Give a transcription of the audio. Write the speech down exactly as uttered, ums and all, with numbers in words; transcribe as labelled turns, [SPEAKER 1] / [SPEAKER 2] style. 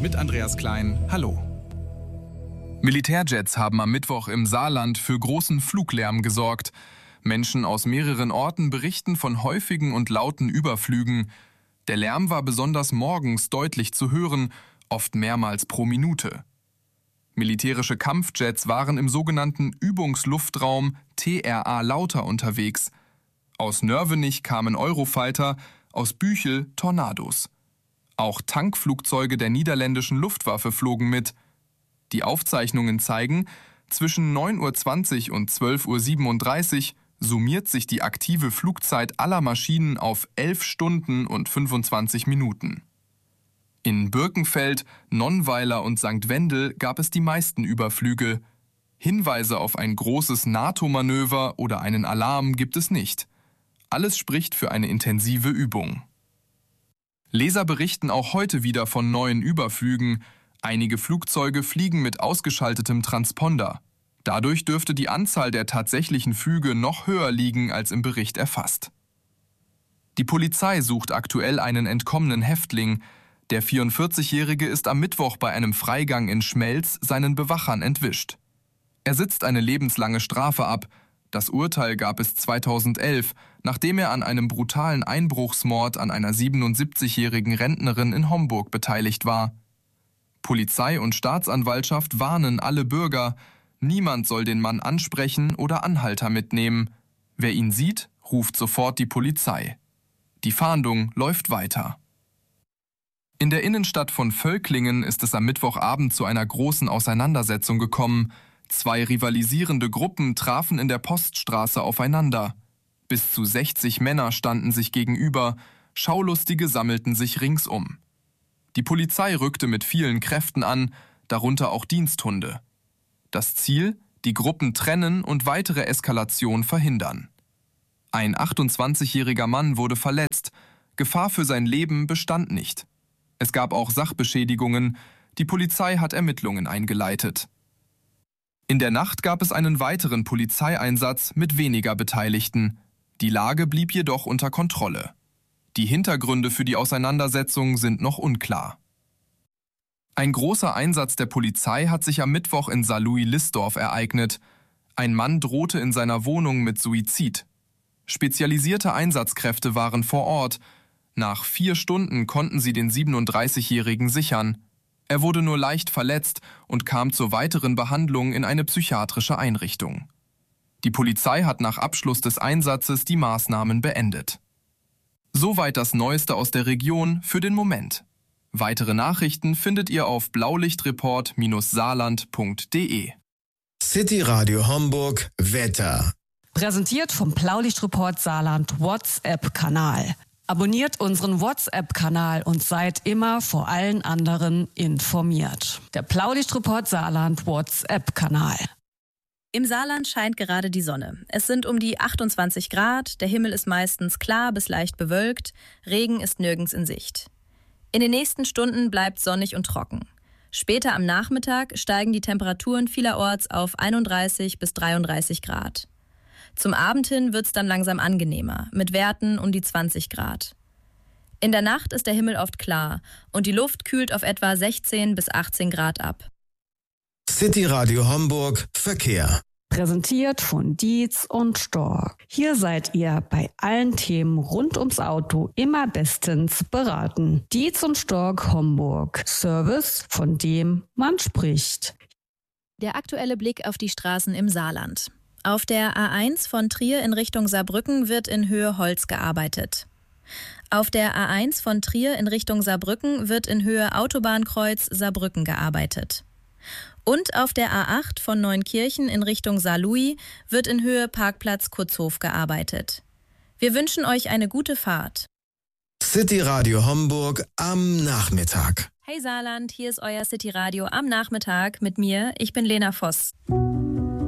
[SPEAKER 1] mit Andreas Klein. Hallo. Militärjets haben am Mittwoch im Saarland für großen Fluglärm gesorgt. Menschen aus mehreren Orten berichten von häufigen und lauten Überflügen. Der Lärm war besonders morgens deutlich zu hören, oft mehrmals pro Minute. Militärische Kampfjets waren im sogenannten Übungsluftraum T R A Lauter unterwegs. Aus Nörvenich kamen Eurofighter, aus Büchel Tornados. Auch Tankflugzeuge der niederländischen Luftwaffe flogen mit. Die Aufzeichnungen zeigen, zwischen neun Uhr zwanzig und zwölf Uhr siebenunddreißig summiert sich die aktive Flugzeit aller Maschinen auf elf Stunden und fünfundzwanzig Minuten. In Birkenfeld, Nonnweiler und Sankt Wendel gab es die meisten Überflüge. Hinweise auf ein großes NATO-Manöver oder einen Alarm gibt es nicht. Alles spricht für eine intensive Übung. Leser berichten auch heute wieder von neuen Überflügen. Einige Flugzeuge fliegen mit ausgeschaltetem Transponder. Dadurch dürfte die Anzahl der tatsächlichen Flüge noch höher liegen als im Bericht erfasst. Die Polizei sucht aktuell einen entkommenen Häftling. Der vierundvierzigjährige ist am Mittwoch bei einem Freigang in Schmelz seinen Bewachern entwischt. Er sitzt eine lebenslange Strafe ab. Das Urteil gab es zweitausendelf, nachdem er an einem brutalen Einbruchsmord an einer siebenundsiebzigjährigen Rentnerin in Homburg beteiligt war. Polizei und Staatsanwaltschaft warnen alle Bürger, niemand soll den Mann ansprechen oder Anhalter mitnehmen. Wer ihn sieht, ruft sofort die Polizei. Die Fahndung läuft weiter. In der Innenstadt von Völklingen ist es am Mittwochabend zu einer großen Auseinandersetzung gekommen. Zwei rivalisierende Gruppen trafen in der Poststraße aufeinander. Bis zu sechzig Männer standen sich gegenüber, Schaulustige sammelten sich ringsum. Die Polizei rückte mit vielen Kräften an, darunter auch Diensthunde. Das Ziel: die Gruppen trennen und weitere Eskalation verhindern. Ein achtundzwanzigjähriger Mann wurde verletzt, Gefahr für sein Leben bestand nicht. Es gab auch Sachbeschädigungen, die Polizei hat Ermittlungen eingeleitet. In der Nacht gab es einen weiteren Polizeieinsatz mit weniger Beteiligten. Die Lage blieb jedoch unter Kontrolle. Die Hintergründe für die Auseinandersetzung sind noch unklar. Ein großer Einsatz der Polizei hat sich am Mittwoch in Saarlouis-Listdorf ereignet. Ein Mann drohte in seiner Wohnung mit Suizid. Spezialisierte Einsatzkräfte waren vor Ort. Nach vier Stunden konnten sie den siebenunddreißigjährigen sichern. Er wurde nur leicht verletzt und kam zur weiteren Behandlung in eine psychiatrische Einrichtung. Die Polizei hat nach Abschluss des Einsatzes die Maßnahmen beendet. Soweit das Neueste aus der Region für den Moment. Weitere Nachrichten findet ihr auf blaulichtreport saarland punkt de.
[SPEAKER 2] City Radio Homburg Wetter.
[SPEAKER 3] Präsentiert vom Blaulichtreport Saarland WhatsApp-Kanal. Abonniert unseren WhatsApp-Kanal und seid immer vor allen anderen informiert. Der Blaulichtreport Saarland WhatsApp-Kanal.
[SPEAKER 4] Im Saarland scheint gerade die Sonne. Es sind um die achtundzwanzig Grad, der Himmel ist meistens klar bis leicht bewölkt, Regen ist nirgends in Sicht. In den nächsten Stunden bleibt sonnig und trocken. Später am Nachmittag steigen die Temperaturen vielerorts auf einunddreißig bis dreiunddreißig Grad. Zum Abend hin wird es dann langsam angenehmer, mit Werten um die zwanzig Grad. In der Nacht ist der Himmel oft klar und die Luft kühlt auf etwa sechzehn bis achtzehn Grad ab.
[SPEAKER 2] City Radio Homburg Verkehr.
[SPEAKER 3] Präsentiert von Dietz und Stork. Hier seid ihr bei allen Themen rund ums Auto immer bestens beraten. Dietz und Stork Homburg. Service, von dem man spricht.
[SPEAKER 4] Der aktuelle Blick auf die Straßen im Saarland. Auf der A eins von Trier in Richtung Saarbrücken wird in Höhe Holz gearbeitet. Auf der A eins von Trier in Richtung Saarbrücken wird in Höhe Autobahnkreuz Saarbrücken gearbeitet. Und auf der A acht von Neunkirchen in Richtung Saarlouis wird in Höhe Parkplatz Kutzhof gearbeitet. Wir wünschen euch eine gute Fahrt.
[SPEAKER 2] City Radio Homburg am Nachmittag.
[SPEAKER 4] Hey Saarland, hier ist euer City Radio am Nachmittag mit mir. Ich bin Lena Voss.